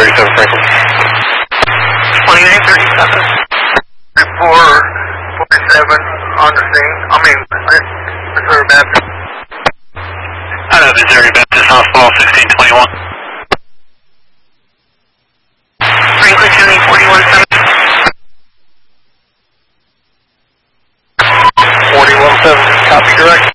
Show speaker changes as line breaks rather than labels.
2937 Franklin.
2937. 447 on the scene. Missouri Baptist.
Out of Missouri Baptist Hospital, 1621.
Franklin County 417.
417, copy direct.